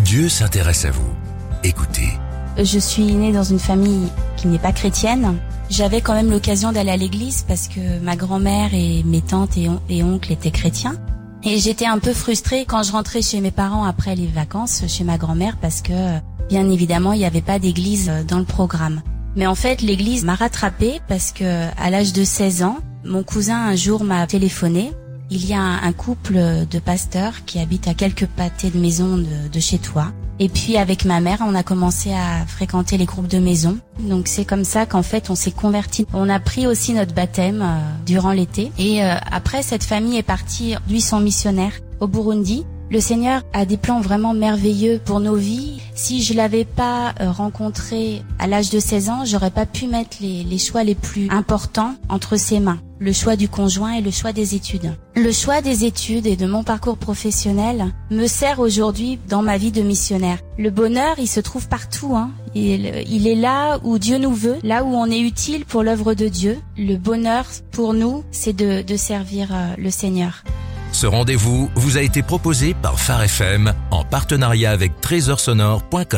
Dieu s'intéresse à vous. Écoutez. Je suis née dans une famille qui n'est pas chrétienne. J'avais quand même l'occasion d'aller à l'église parce que ma grand-mère et mes tantes et oncles étaient chrétiens. Et j'étais un peu frustrée quand je rentrais chez mes parents après les vacances, chez ma grand-mère, parce que, bien évidemment, il n'y avait pas d'église dans le programme. Mais en fait, l'église m'a rattrapée parce que, à l'âge de 16 ans, mon cousin un jour m'a téléphoné. Il y a un couple de pasteurs qui habitent à quelques pâtés de maison de chez toi. Et puis avec ma mère, on a commencé à fréquenter les groupes de maison. Donc c'est comme ça qu'en fait on s'est convertis. On a pris aussi notre baptême durant l'été. Et après, cette famille est partie, lui sont missionnaires au Burundi. Le Seigneur a des plans vraiment merveilleux pour nos vies. Si je l'avais pas rencontré à l'âge de 16 ans, j'aurais pas pu mettre les choix les plus importants entre ses mains. Le choix du conjoint et le choix des études. Le choix des études et de mon parcours professionnel me sert aujourd'hui dans ma vie de missionnaire. Le bonheur, il se trouve partout, hein. Il est là où Dieu nous veut, là où on est utile pour l'œuvre de Dieu. Le bonheur, pour nous, c'est de servir le Seigneur. Ce rendez-vous vous a été proposé par Phare FM en partenariat avec trésorsonore.com.